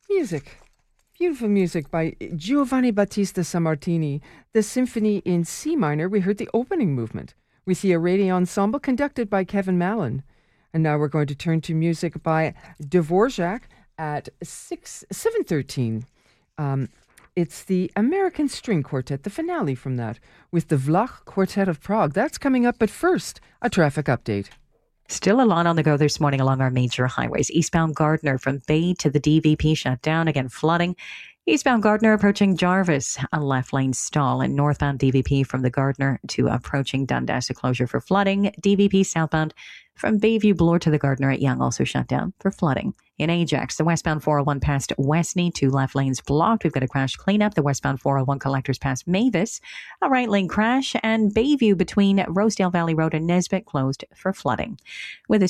Music. Beautiful music by Giovanni Battista Sammartini. The symphony in C minor, we heard the opening movement with the Arady Ensemble conducted by Kevin Mallon. And now we're going to turn to music by Dvorak at 7:13. It's the American String Quartet, the finale from that, with the Vlach Quartet of Prague. That's coming up, but first, a traffic update. Still a lot on the go this morning along our major highways. Eastbound Gardner from Bay to the DVP shut down. Again, flooding. Eastbound Gardner approaching Jarvis, a left lane stall. And northbound DVP from the Gardner to approaching Dundas, a closure for flooding. DVP southbound from Bayview Bloor to the Gardner at Young also shut down for flooding. In Ajax, the westbound 401 past Westney, 2 left lanes blocked. We've got a crash cleanup. The westbound 401 collectors past Mavis, a right lane crash. And Bayview between Rosedale Valley Road and Nesbitt closed for flooding. With a